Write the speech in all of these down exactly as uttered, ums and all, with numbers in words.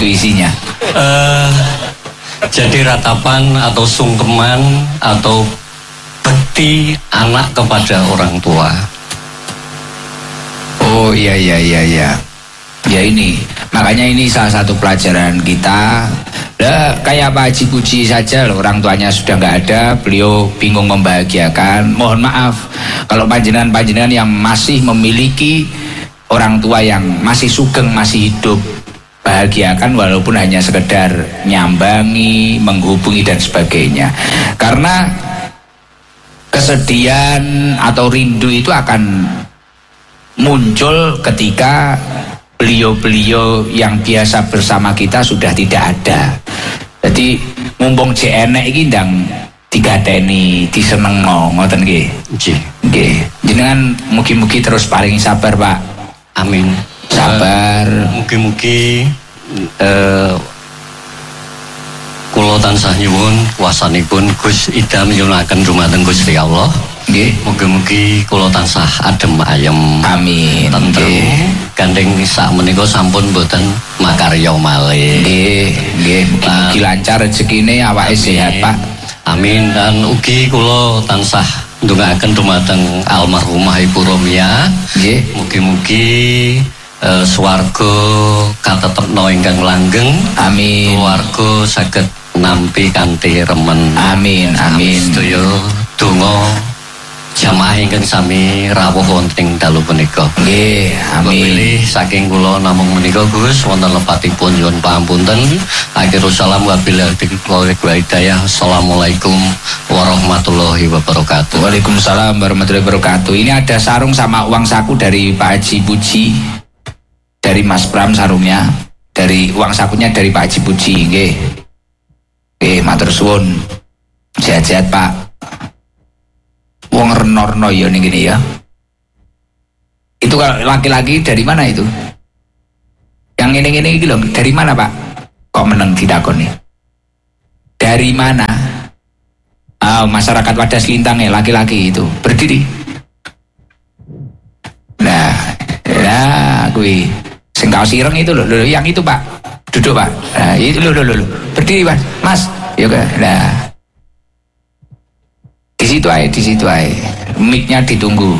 itu isinya. Uh, jadi ratapan atau sungkeman atau bekti anak kepada orang tua. Oh iya iya iya iya. Ya ini, makanya ini salah satu pelajaran kita. Lah kayak Pak Haji Puji saja loh, orang tuanya sudah nggak ada, beliau bingung membahagiakan. Mohon maaf kalau panjenengan-panjenengan yang masih memiliki orang tua yang masih sugeng, masih hidup, bahagiakan walaupun hanya sekedar nyambangi, menghubungi dan sebagainya. Karena kesedihan atau rindu itu akan muncul ketika beliau-beliau yang biasa bersama kita sudah tidak ada. Jadi mumpung jek enek iki ndang digateni, disenengno ngoten nggih. Nggih. Nggih. Jenengan mugi-mugi terus paring sabar, Pak. Amin. Sabar. Uh, mugi-mugi eh kula tansah nyuwun kuasanipun Gus Idam nyuwunaken dumateng Gusti Allah. Nggih, mugi-mugi kula tansah adem ayem. Amin. Tentrem. Gandeng sak menika sampun mboten makarya malih. Nggih, nggih, mugi lancar rezekine, awake sehat, Pak. Amin. Dan ugi kula tansah ndongaaken dumateng almarhumah Ibu Romia. Nggih, mugi-mugi uh, swarga katetepno ingkang langgeng. Amin. Keluarga saged nampi kanthi remen. Amin. Amin. Sedaya donga jamaah ingkang sami rawuh wonten dalu punika. Nggih, amin. Pilih saking kula namung menika Gus wonten lepatipun nyuwun pamunten. Akhirus salam wabillahi taufiq wal hidayah. Assalamualaikum warahmatullahi wabarakatuh. Waalaikumsalam warahmatullahi wabarakatuh. Ini ada sarung sama uang saku dari Pak Haji Puji. Dari Mas Pram sarungnya. Dari uang sakunya dari Pak Haji Puji, nggih. Nggih, matur suwun. Sehat-sehat, Pak. Wong renorno ya ning gini ya. Itu kalau laki-laki dari mana itu? Yang ini-ini iki lho, dari mana, Pak? Kok meneng didakoni? Dari mana? Ah, oh, masyarakat Wadas Lintang ya, laki-laki itu. Berdiri. Nah, nah kuwi sing kaos ireng itu loh, loh, yang itu, Pak. Duduk, Pak. Nah, itu loh, loh, loh. Berdiri, Pak. Mas, ya kan. Nah. Di situ aja, di situ aja. Mic-nya ditunggu.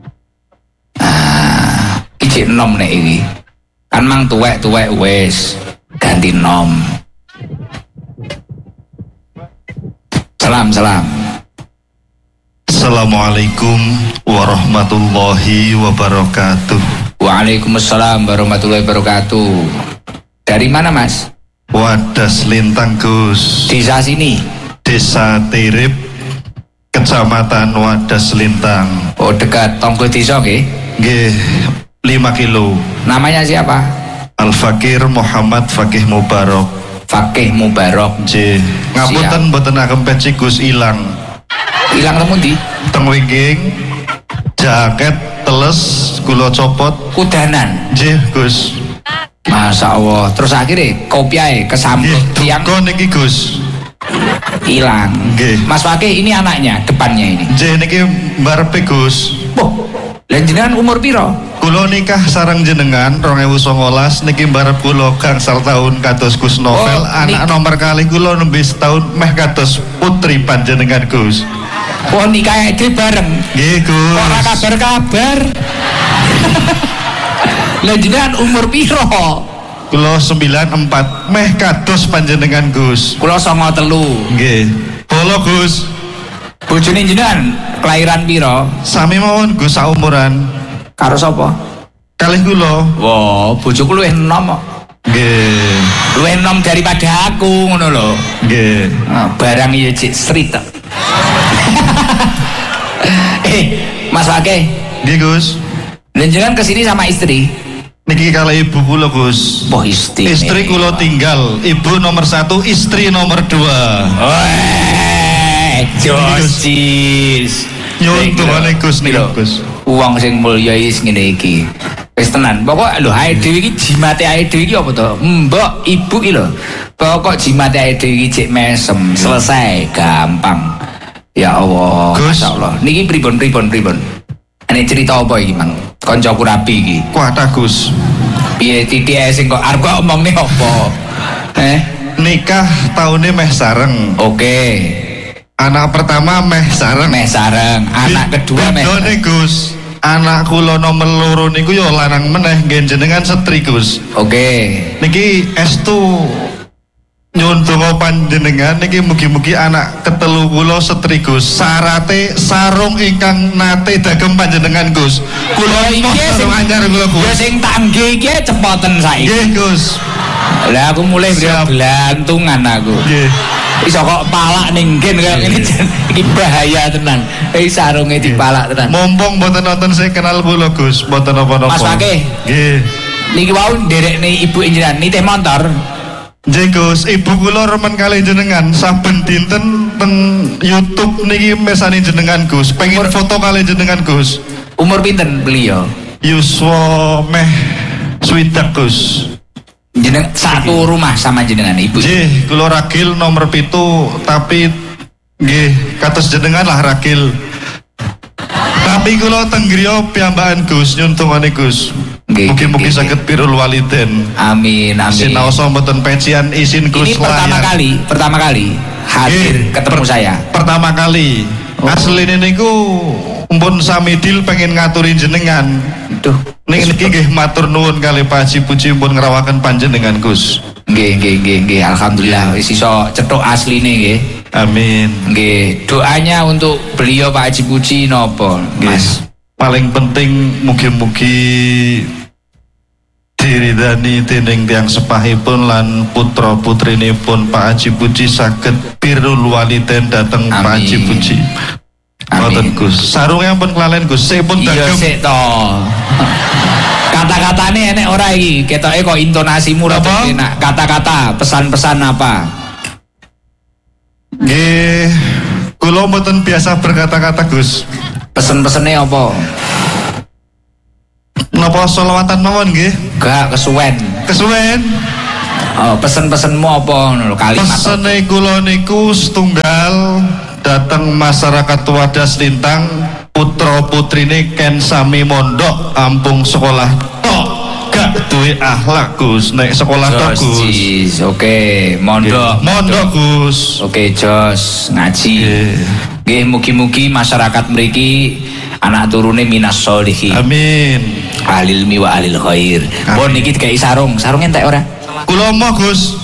Ah, ijik nom nek iki. Kan mang tuwek-tuwek wis ganti nom. Salam, salam. Assalamualaikum warahmatullahi wabarakatuh. Waalaikumsalam warahmatullahi wabarakatuh. Dari mana, Mas? Wadas Lintang, Gus. Desa sini. Desa Tirip, Kecamatan Wadas Lintang. Oh, dekat Tonggo Desa nggih? Nggih, lima kilo. Namanya siapa? Al-Fakir Muhammad Fakih Mubarok. Fakih Mubarok. Nggih. Ngapunten mboten agem peci Gus ilang. Ilang temu ndi? Teng wingking. Jaket teles kula copot. Kudanan. Nggih, Gus. Masya Allah. Terus akhirnya kopiae kesambut tiang. Kok niki Gus? Hilang. Nggih. Mas Fakih ini anaknya, depannya ini. Nggih niki mbarepe Gus. Oh, lan jenengan umur piro? Kula nikah sareng jenengan dua ribu sembilan belas niki mbarep kula gangsal tahun kados Gus Novel. Oh, anak nomor kali kula nembe setahun meh kados putri panjenengan Gus. Oh, nikah dhewe bareng. Nggih, Gus. Ora kabar-kabar. Lan jenengan umur piro? Kula sembilan empat meh kados panjenengan Gus. Kula songo telu. Nggih. Kula Gus. Bojone jenengan kelahiran piro? Sami mawon Gus saumuran. Karo sapa? Kalih kula. Wah, bojoku luwih enom kok. Nggih. Luwih enom daripada aku ngono lho. Nggih. Nah, barang ya cik srita. Eh, Mas Fakih. Nggih, Gus. Lan jenengan kesini sama istri? Niki kali ibu kula Gus. Oh, istri. Istri kula tinggal. Ibu nomor satu, istri nomor dua. Wah, josis. Nyuwun tuwane Gus niki Gus. Uang sing mulya iki ngene iki. Wis tenan. Pokok lho ae dhewe iki jimate ae dhewe iki apa to? Mbok ibu iki lho. Pokok jimate ae dhewe iki cek mesem, selesai, gampang. Ya Allah, masyaallah. Niki pripun-pripun pripun? Ini cerita apa iki, Mang? Kancaku rabi iki. Kuat Gus. Piye titike sing kok arep kok omongne apa? Eh, nikah tahunnya meh sareng. Oke. Anak pertama meh sareng. Meh sareng. Anak kedua meh. Bendone Gus. Anak kula nomor loro niku yo lanang meneh nggih jenengan setri Gus. Oke. Niki estu nyuwun donga panjenengan niki mugi-mugi anak ketelu kula setri Gus. Sarate sarung ingkang nate dagem panjenengan Gus. Kula iki sarung anyar kula Gus. Ya sing tangge iki cepoten saiki. Nggih Gus. Lah aku mulai belantungan aku. Nggih. Iso kok palak ning nggen kaya ngene iki bahaya tenan. Eh sarunge dipalak tenan. Mumpung mboten nonton saya kenal kula Gus, mboten napa-napa. Mas Fakih. Nggih. Niki wau nderekne ibu jenengan nitih motor. Nggih Gus, ibu kula remen kalih jenengan saben dinten teng YouTube niki mesani jenengan Gus. Pengen Umur, foto kalih jenengan Gus. Umur pinten beliau? Yuswa meh swidak Gus. Jeneng satu rumah sama jenengan ibu. Nggih, kula ragil nomor pitu tapi nggih kados jenengan lah ragil. Tapi kula teng griya piyambakan Gus nyuntungane Gus. Mugi-mugi saged birrul waliden. Amin amin. Sinaosa mboten pecian izin Gus. Ini pertama kali, pertama kali hadir Nggih, ketemu per, saya. Pertama kali. Oh. Asline niku mpun samidil pengen ngaturin jenengan. Duh. Ning niki nggih matur nuwun kali Pak Haji Puji pun ngerawaken panjenengan Gus. Nggih nggih nggih nggih alhamdulillah wis iso cetuk asline nggih. Amin. Nggih, doanya untuk beliau Pak Haji Puji napa, Mas? Paling penting mugi-mugi diridani dening tiyang sepahipun lan putra putrinipun Pak Haji Puji saged birrul waliden dateng Pak Haji Puji. Amin. Gus. Sarungnya pun kelalen Gus. Sik pun dagem. Iya sik to. Kata-katane enek ora iki? Ketoke kok intonasimu ora enak. Kata-kata, pesan-pesan apa? Nggih, kula mboten biasa berkata-kata Gus. Pesen-pesene apa? Napa selawatan mawon nggih? Gak kesuwen. Kesuwen. Oh, pesen-pesenmu apa ngono kalimat? Pesene kula niku setunggal datang masyarakat Wadas Lintang putra putrine ken sami mondok ampung sekolah tok gak duwe akhlak Gus nek sekolah tok Gus. Oke, mondok. Mondok Gus. Oke, jos ngaji. Nggih, mugi-mugi masyarakat mriki anak turune minas sholihin. Amin. Alil mi wa alil khair. Pun niki dikai sarung, sarung entek ora? Kula moh Gus.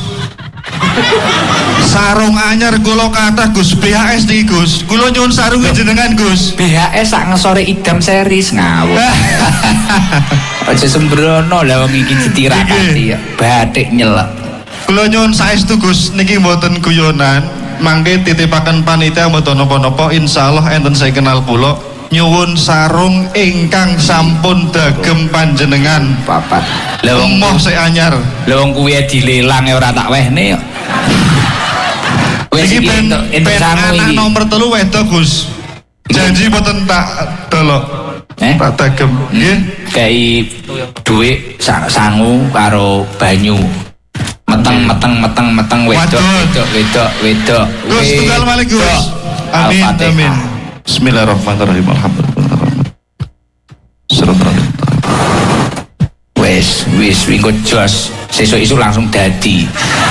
Sarung anyar kula kathah Gus B H S niki Gus. Kula nyuwun sarung jenengan Gus. B H S sak ngesore idam series ngawur. Aja sembrono lah wong iki ditirakati ya. Batik nyelek. Kula nyuwun saestu Gus niki mboten guyonan. Mangke titipaken panitia mboten napa-napa insyaallah enten saya kenal kula nyuwun sarung ingkang sampun dagem panjenengan papat. Lah wong moh sik anyar. Lah wong kuwi dilelang ora tak wehne kok. Wis iki ben anak nomor telu wedok Gus. Janji mboten tak delok. Eh? Tak dagem. Nggih. Kei dhuwit sangu karo banyu. Meteng meteng meteng meteng wedok wedok wedok wedok. Gus tunggal malih Gus. Amin amin. Bismillahirrahmanirrahim. Alhamdulillah. Wes wis wingko jos sesuk isu langsung dadi.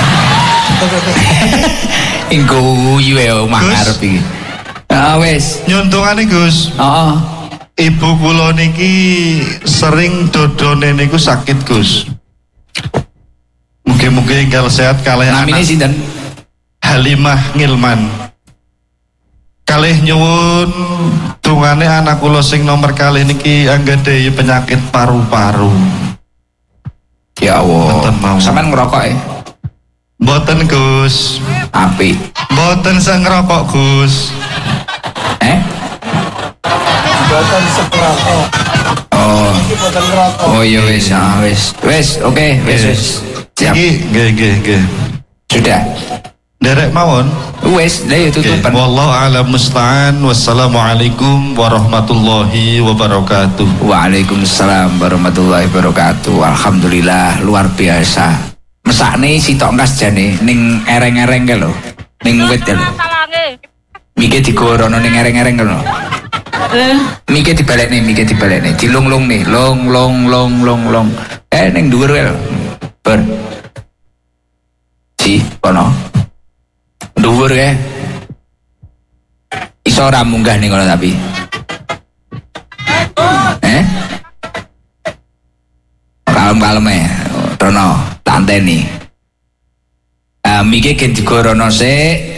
Inggo guyu e omah arep iki. Ah wis nyontongane Gus. Heeh. Ibu kula niki sering dodone niku sakit Gus. Mugi-mugi enggal sehat kalih anak. Namine sinten? Halimah Ngilman. Kalih nyuwun dungane anak kula sing nomor kalih niki anggadhahi penyakit paru-paru. Ya Allah. Sampeyan ngerokok e? Mboten Gus. Apik. Mboten sing ngerokok Gus. Eh? Mboten ngerokok. Oh. Oh iya wis, ah wis. Wis, oke, wis wis. Siap. Nggih, nggih, nggih. Sudah. Derek mawon. Wes, lah ya tutupan. Wallahu a'lam musta'an. Wassalamualaikum warahmatullahi wabarakatuh. Waalaikumsalam warahmatullahi wabarakatuh. Alhamdulillah luar biasa. Mesakne sitok ngas jane ning ereng-ereng ke lho. Ning wit lho. Mike digorono ning ereng-ereng ke lho. Eh, mike dibalekne, mike dibalekne. Dilung-lung nih, long long long long long. Eh ning dhuwur lho. Ber. Ji, kono. Dhuwur ya. Iso ora munggah ning kono tapi. Eh? Kalem-kalem ya. Rono, tanteni. Ah, miki gen digorono sik.